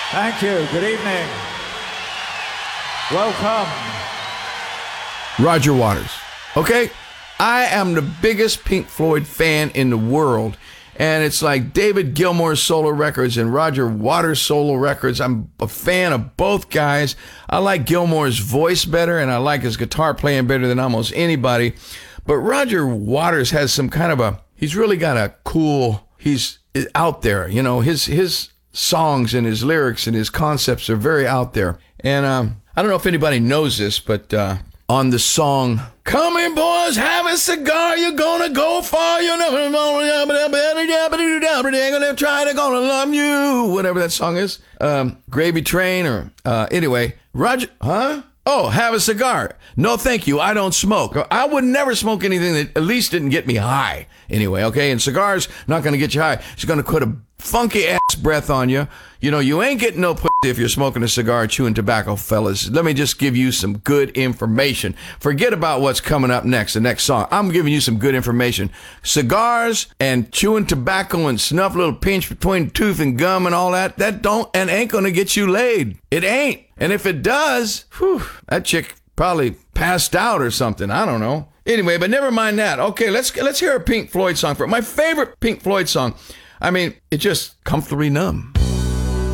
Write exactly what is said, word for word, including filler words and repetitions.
Thank you. Good evening. Welcome. Roger Waters. Okay? I am the biggest Pink Floyd fan in the world. And it's like David Gilmour's solo records and Roger Waters' solo records. I'm a fan of both guys. I like Gilmour's voice better, and I like his guitar playing better than almost anybody. But Roger Waters has some kind of a, he's really got a cool, he's out there. You know, his his songs and his lyrics and his concepts are very out there. And um, I don't know if anybody knows this, but uh, on the song, "Come in, boys, have a cigar, you're gonna go far, you're never gonna try to gonna love you," whatever that song is, um, Gravy Train, or uh, anyway, Roger, huh? Oh, have a cigar. No, thank you. I don't smoke. I would never smoke anything that at least didn't get me high. Anyway, okay? And cigars, not going to get you high. It's going to put a funky ass breath on you. You know, you ain't getting no pussy if you're smoking a cigar, chewing tobacco, fellas. Let me just give you some good information. Forget about what's coming up next, the next song. I'm giving you some good information. Cigars and chewing tobacco and snuff, a little pinch between tooth and gum and all that, that don't and ain't going to get you laid. It ain't. And if it does, whew, that chick probably passed out or something. I don't know. Anyway, but never mind that. Okay, let's let's hear a Pink Floyd song. For my favorite Pink Floyd song. I mean, it's just Comfortably Numb.